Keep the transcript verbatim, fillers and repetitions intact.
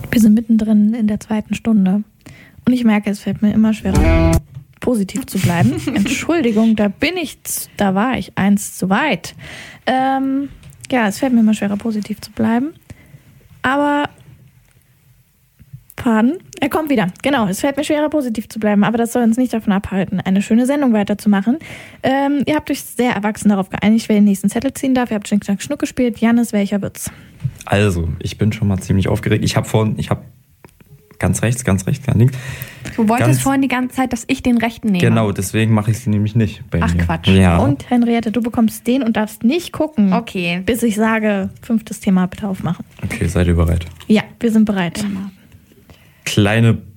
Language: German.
Wir sind mittendrin in der zweiten Stunde. Und ich merke, es fällt mir immer schwerer, positiv zu bleiben. Entschuldigung, da bin ich, da war ich eins zu weit. Ähm, ja, es fällt mir immer schwerer, positiv zu bleiben. Aber, Faden, er kommt wieder. Genau, es fällt mir schwerer, positiv zu bleiben. Aber das soll uns nicht davon abhalten, eine schöne Sendung weiterzumachen. Ähm, ihr habt euch sehr erwachsen darauf geeinigt, wer den nächsten Zettel ziehen darf. Ihr habt Schnick, Schnack, Schnuck gespielt. Jannis, welcher wird's? Also, ich bin schon mal ziemlich aufgeregt. Ich habe vorhin, ich habe ganz rechts, ganz rechts, ganz links. Du wolltest ganz, vorhin die ganze Zeit, dass ich den rechten nehme. Genau, deswegen mache ich sie nämlich nicht bei Ach, mir. Quatsch. Ja. Und Henriette, du bekommst den und darfst nicht gucken, Okay. bis ich sage, fünftes Thema bitte aufmachen. Okay, seid ihr bereit? Ja, wir sind bereit. Kleine